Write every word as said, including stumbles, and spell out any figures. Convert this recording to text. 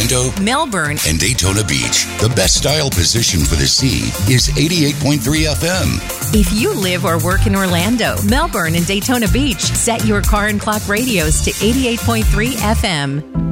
Orlando, Melbourne, and Daytona Beach. The best style position for the sea is eighty-eight point three F M. If you live or work in Orlando, Melbourne, and Daytona Beach, set your car and clock radios to eighty-eight point three F M.